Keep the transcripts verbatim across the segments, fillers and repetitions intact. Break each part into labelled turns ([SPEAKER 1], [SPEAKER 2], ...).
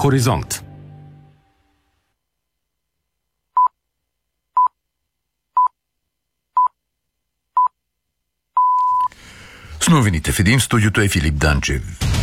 [SPEAKER 1] Хоризонт.
[SPEAKER 2] С новините в един, студиото е Филип Данчев.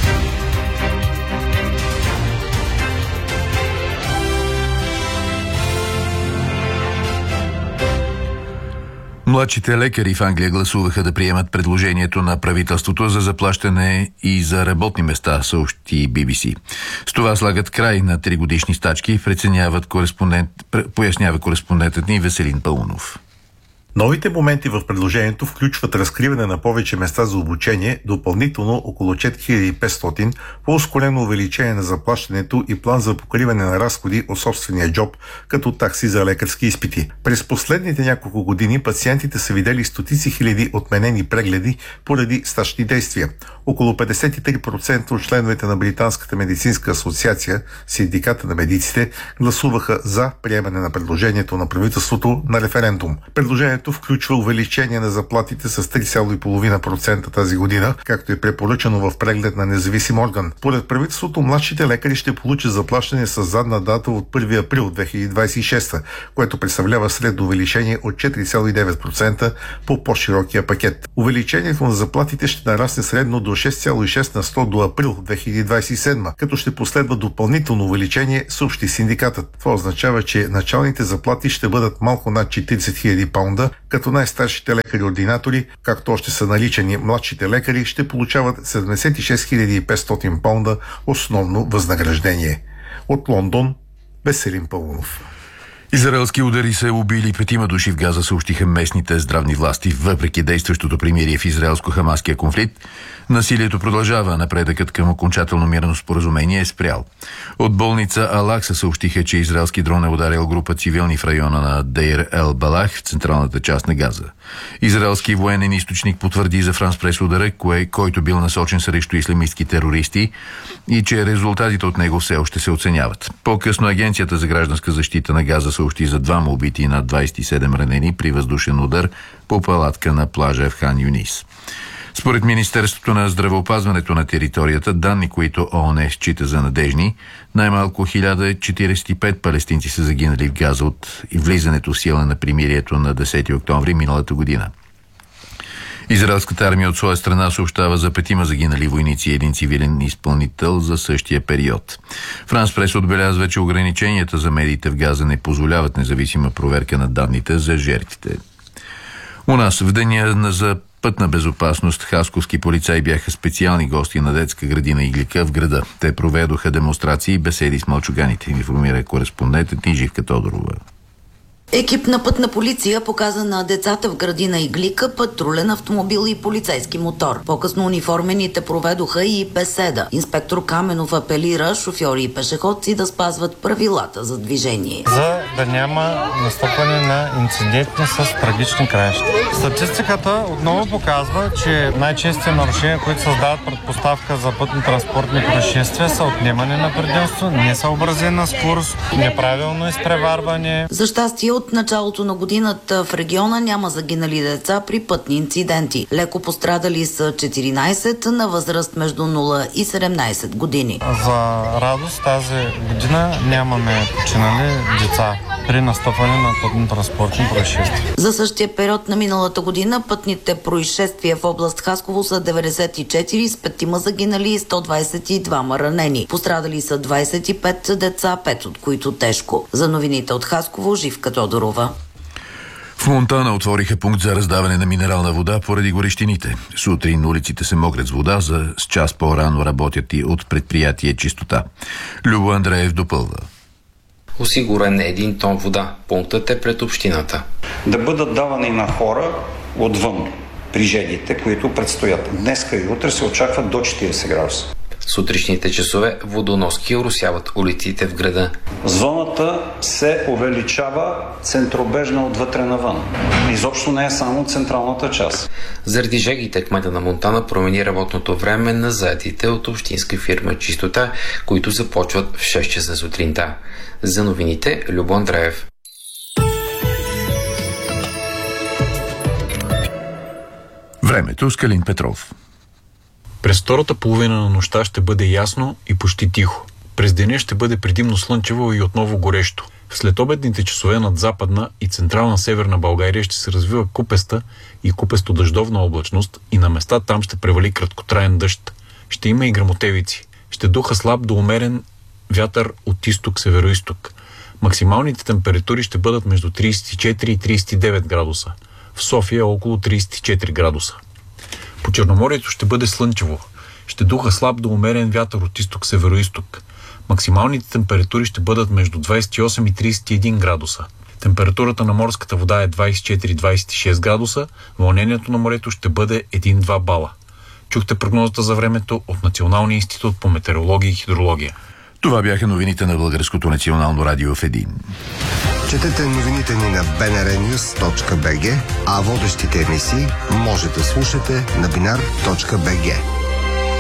[SPEAKER 2] Младшите лекари в Англия гласуваха да приемат предложението на правителството за заплащане и за работни места, съобщи Би Би Си. С това слагат край на тригодишни стачки, преценяват кореспондент, пояснява кореспондентът ни Веселин Паунов.
[SPEAKER 3] Новите моменти в предложението включват разкриване на повече места за обучение, допълнително около четири хиляди и петстотин, по-ускорено увеличение на заплащането и план за покриване на разходи от собствения джоб, като такси за лекарски изпити. През последните няколко години пациентите са видели стотици хиляди отменени прегледи поради стачни действия. Около петдесет и три процента от членовете на Британската медицинска асоциация, синдиката на медиците, гласуваха за приемане на предложението на правителството на референдум. Предложението включва увеличение на заплатите с три цяло и пет процента тази година, както е препоръчано в преглед на независим орган. Поред правителството, младшите лекари ще получат заплащане с задна дата от първи април две хиляди двадесет и шеста, което представлява средно увеличение от четири цяло и девет процента по по-широкия пакет. Увеличението на заплатите ще нарасне средно до шест цяло и шест на сто до април две хиляди двадесет и седма, като ще последва допълнително увеличение, съобщи синдикатът. Това означава, че началните заплати ще бъдат малко над четиридесет хиляди паунда, като най-старшите лекари-ординатори, както още са наличани младшите лекари, ще получават седемдесет и шест хиляди и петстотин паунда основно възнаграждение. От Лондон, Веселин Паунов.
[SPEAKER 2] Израелски удари са убили петима души в Газа, съобщиха местните здравни власти. Въпреки действащото примирие в израелско-хамаския конфликт, насилието продължава. Напредъкът към окончателно мирно споразумение е спрял. От болница Алакса съобщиха, че израелски дрон е ударил група цивилни в района на Дейр Ел Балах, в централната част на Газа. Израелски военен източник потвърди за Франс Прес удара, кое, който бил насочен срещу ислямистки терористи, и че резултатите от него все още се оценяват. По-късно Агенцията за гражданска защита на Газа съобщи за двама убити и над двадесет и седем ранени при въздушен удар по палатка на плажа в Хан Юнис. Според Министерството на здравеопазването на територията, данни, които ООН счита за надежни, най-малко хиляда четиридесет и пет палестинци са загинали в Газа от влизането в сила на примирието на десети октомври миналата година. Израелската армия от своя страна съобщава за петима загинали войници и един цивилен изпълнител за същия период. Франс Прес отбелязва, че ограниченията за медиите в Газа не позволяват независима проверка на данните за жертвите. У нас в деня за пътна безопасност хасковски полицаи бяха специални гости на детска градина Иглика в града. Те проведоха демонстрации и беседи с мълчуганите, информира кореспондентът ни Живка Тодорова.
[SPEAKER 4] Екип на пътна полиция показа на децата в градина Иглика патрулен автомобил и полицейски мотор. По-късно униформените проведоха и беседа. Инспектор Каменов апелира шофьори и пешеходци да спазват правилата за движение.
[SPEAKER 5] За да няма настъпване на инциденти с трагични краища. Статистиката отново показва, че най-честите нарушения, които създават предпоставка за пътно-транспортни происшествия, са отнемане на предимство, несъобразена скорост, неправилно изпреварване.
[SPEAKER 4] За щастие, от началото на годината в региона няма загинали деца при пътни инциденти. Леко пострадали са четиринадесет на възраст между нула и седемнадесет години.
[SPEAKER 5] За радост тази година нямаме починали деца при настъпване на пътно-транспортни происшествия.
[SPEAKER 4] За същия период на миналата година пътните происшествия в област Хасково са деветдесет и четири, с петима загинали и сто двадесет и двама ранени. Пострадали са двадесет и пет деца, пет от които тежко. За новините от Хасково, Живка Тодорова.
[SPEAKER 2] В Монтана отвориха пункт за раздаване на минерална вода поради горещините. Сутрин улиците се мокрят с вода, за с час по-рано работят и от предприятие Чистота. Любо Андреев допълва.
[SPEAKER 6] Осигурен е един тон вода. Пунктът е пред общината.
[SPEAKER 7] Да бъдат давани на хора отвън при жегите, които предстоят. Днеска и утре се очакват до четиридесет градуса.
[SPEAKER 6] В сутрешните часове водоноски оросяват улиците в града.
[SPEAKER 7] Зоната се увеличава центробежно отвътре навън. Изобщо не е само централната част.
[SPEAKER 6] Заради жегите кмета на Монтана промени работното време на заетите от общинска фирма Чистота, които започват в шест часа сутринта. За новините, Любо Андреев.
[SPEAKER 2] Времето с Калин Петров.
[SPEAKER 8] През втората половина на нощта ще бъде ясно и почти тихо.
[SPEAKER 1] През деня ще бъде предимно слънчево и отново горещо. В следобедните часове над Западна и Централна Северна България ще се развива купеста и купесто-дъждовна облачност и на места там ще превали краткотраен дъжд. Ще има и гръмотевици. Ще духа слаб до умерен вятър от изток-североизток. Максималните температури ще бъдат между тридесет и четири и тридесет и девет градуса. В София около тридесет и четири градуса. По Черноморието ще бъде слънчево. Ще духа слаб до умерен вятър от изток-североизток. Максималните температури ще бъдат между двадесет и осем и тридесет и един градуса. Температурата на морската вода е двадесет и четири до двадесет и шест градуса, вълнението на морето ще бъде един-два бала. Чухте прогнозата за времето от Националния институт по метеорология и хидрология.
[SPEAKER 2] Това бяха новините на Българското национално радио в един.
[SPEAKER 8] Четете новините ни на би ен ар нюс точка би джи, а водещите емисии може да слушате на бинар точка би джи.